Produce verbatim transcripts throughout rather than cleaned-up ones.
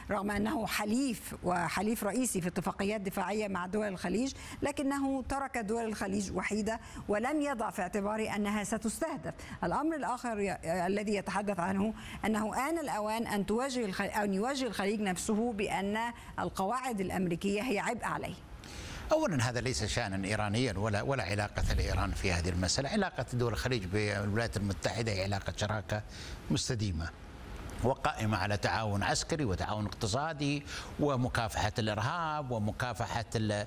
رغم أنه حليف وحليف رئيسي في اتفاقيات دفاعية مع دول الخليج، لكنه ترك دول الخليج وحيدة ولم يضع في اعتباره أنها ستستهدف. الأمر الآخر الذي يتحدث عنه أنه آن الأوان أن تواجه الخليج أو يواجه الخليج نفسه بأن القواعد الأمريكية هي عبء عليه. اولا هذا ليس شانا ايرانيا ولا ولا علاقه لايران في هذه المساله، علاقه دول الخليج بالولايات المتحده هي علاقه شراكه مستديمه وقائمة على تعاون عسكري وتعاون اقتصادي ومكافحة الإرهاب ومكافحة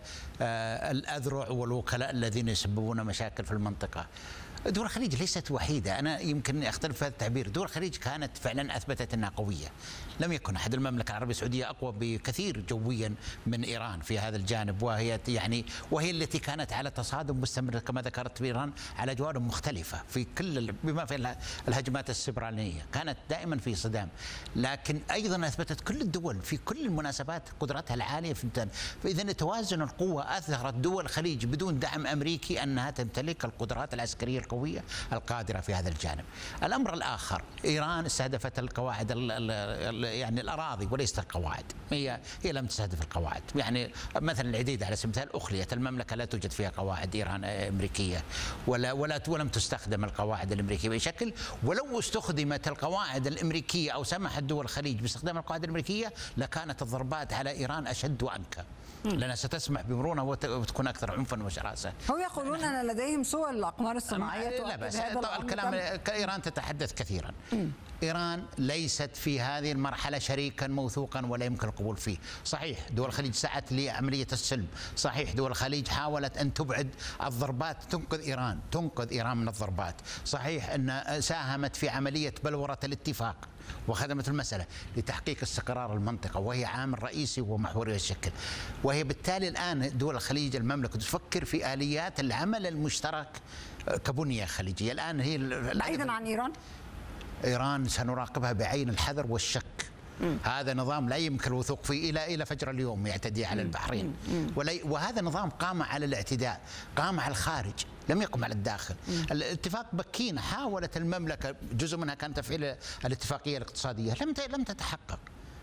الأذرع والوكلاء الذين يسببون مشاكل في المنطقة. دول الخليج ليست وحيدة، أنا يمكن أختلف في هذا التعبير. دول الخليج كانت فعلا أثبتت أنها قوية، لم يكن أحد المملكة العربية السعودية أقوى بكثير جويا من إيران في هذا الجانب، وهي يعني وهي التي كانت على تصادم مستمر كما ذكرت بإيران على جوانب مختلفة في كل بما في الهجمات السبرانية، كانت دائما في صدام. لكن أيضا أثبتت كل الدول في كل المناسبات قدرتها العالية في التن... فإذا توازن القوة أظهرت دول الخليج بدون دعم أمريكي أنها تمتلك القدرات العسكرية القوية القادرة في هذا الجانب. الأمر الآخر، إيران استهدفت القواعد ال ال يعني الأراضي وليست القواعد، هي هي لم تستهدف القواعد. يعني مثلا العديد على سبيل المثال أخليت المملكة، لا توجد فيها قواعد إيران أمريكية ولا ولا ولم تستخدم القواعد الأمريكية بشكل، ولو استخدمت القواعد الأمريكية أو سمحت دول الخليج باستخدام القواعد الأمريكية لكانت الضربات على إيران أشد وأنكى، لأنها ستسمح بمرونة وتكون أكثر عنفا وشراسة. هم يقولون أن لديهم صور الأقمار الصناعية. لا بس الكلام إيران تتحدث كثيرا. م. إيران ليست في هذه المرحلة شريكا موثوقا ولا يمكن القبول فيه. صحيح دول الخليج سعت لعملية السلم، صحيح دول الخليج حاولت أن تبعد الضربات تنقذ إيران تنقذ إيران من الضربات، صحيح أن ساهمت في عملية بلورة الاتفاق وخدمت المسألة لتحقيق استقرار المنطقة، وهي عامل رئيسي ومحوري الشكل. وهي بالتالي الآن دول الخليج المملكة تفكر في آليات العمل المشترك كبنية خليجية. الآن هي بعيدا عن إيران، إيران سنراقبها بعين الحذر والشك. مم. هذا نظام لا يمكن الوثوق فيه إلى إلى فجر اليوم، يعتدي على البحرين، وهذا نظام قام على الاعتداء، قام على الخارج، لم يقم على الداخل. مم. الاتفاق بكين حاولت المملكة، جزء منها كان تفعيل الاتفاقية الاقتصادية، لم لم تتحقق.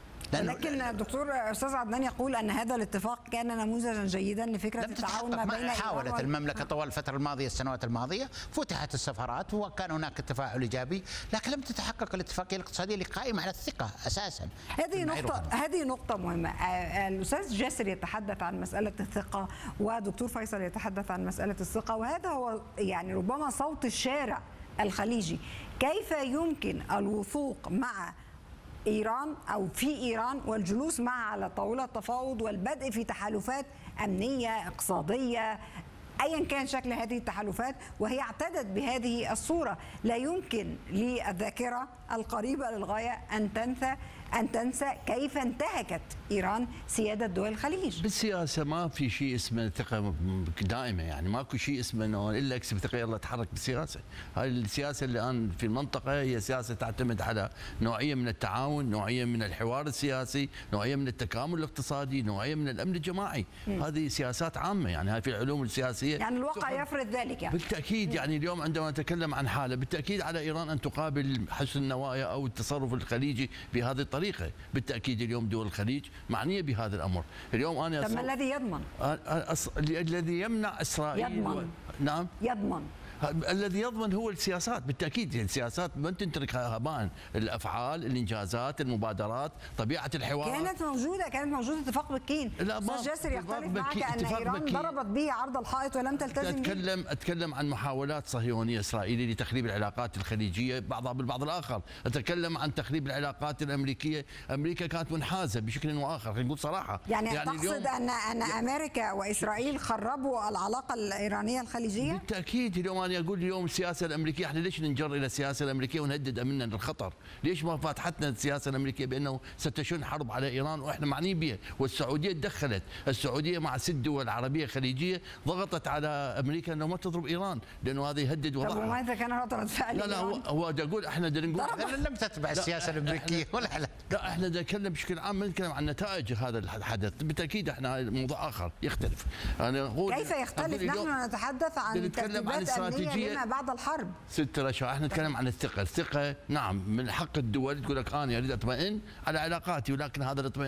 لكن الدكتور أستاذ عدنان يقول أن هذا الاتفاق كان نموذجا جيدا لفكرة التعاون ما بين حاولت المملكة طوال الفترة الماضية السنوات الماضية، فتحت السفارات وكان هناك تفاعل إيجابي، لكن لم تتحقق الاتفاقية الاقتصادية اللي قائمة على الثقة أساسا. هذه نقطة هذه نقطة مهمة. الأستاذ جاسر يتحدث عن مسألة الثقة ودكتور فيصل يتحدث عن مسألة الثقة، وهذا هو يعني ربما صوت الشارع الخليجي. كيف يمكن الوثوق مع إيران أو في إيران والجلوس معها على طاولة التفاوض والبدء في تحالفات أمنية اقتصادية أيا كان شكل هذه التحالفات، وهي اعتدت بهذه الصورة؟ لا يمكن للذاكرة القريبة للغاية أن تنسى أن تنسى كيف انتهكت إيران سيادة دول الخليج. بالسياسة ما في شيء اسمه ثقة دائمة، يعني ماكو شيء اسمه انه الا اكسب ثقة يلا اتحرك بالسياسة. هاي السياسة اللي الآن في المنطقة هي سياسة تعتمد على نوعية من التعاون، نوعية من الحوار السياسي، نوعية من التكامل الاقتصادي، نوعية من الأمن الجماعي. م. هذه سياسات عامة، يعني هاي في العلوم السياسية يعني الواقع يفرض ذلك. يعني بالتأكيد. م. يعني اليوم عندما نتكلم عن حالة، بالتأكيد على إيران أن تقابل حسن النوايا أو التصرف الخليجي بهذه الطريقة. بالتأكيد اليوم دول الخليج معنية بهذا الأمر. اليوم أنا طب ما الذي يضمن؟ أص... الذي يمنع إسرائيل يضمن. و... نعم يضمن الذي يضمن هو السياسات. بالتأكيد السياسات ما تتركها هباء، الأفعال، الإنجازات، المبادرات، طبيعة الحوار كانت موجودة كانت موجودة. اتفاق بكين. أستاذ جاسر يختلف معك أن إيران بكين. ضربت به عرض الحائط ولم تلتزم. أتكلم به. أتكلم عن محاولات صهيونية إسرائيلية لتخريب العلاقات الخليجية بعضها بالبعض الآخر. أتكلم عن تخريب العلاقات الأمريكية. أمريكا كانت منحازة بشكل وآخر، خلينا نقول صراحة. يعني, يعني تقصد أن أن أمريكا وإسرائيل خربوا العلاقة الإيرانية الخليجية؟ بالتأكيد. اليوم أنا أقول اليوم السياسة الأمريكية، احنا ليش ننجر إلى السياسة الأمريكية ونهدد أمننا للخطر؟ ليش ما فاتحتنا السياسة الأمريكية بأنه ستشن حرب على إيران وإحنا معنيين بها؟ والسعودية تدخلت، السعودية مع ست دول عربية خليجية ضغطت على أمريكا أنه ما تضرب إيران لأنه هذا يهدد وضعها. طب وماذا كان ردة فعل؟ لا لا هو هو أقول احنا نقول لم تتبع السياسة الأمريكية ولا لا لا احنا نتكلم بشكل عام، ما نتكلم عن نتائج هذا الحدث. بالتأكيد احنا موضوع آخر يختلف. أنا كيف يختلف؟ نحن نتحدث عن ترتيبات أمنية لما بعد الحرب. ست الاشياء احنا نتكلم عن الثقه، الثقه نعم من حق الدول تقول لك انا اريد اطمئن على علاقاتي، ولكن هذا الاطمئنان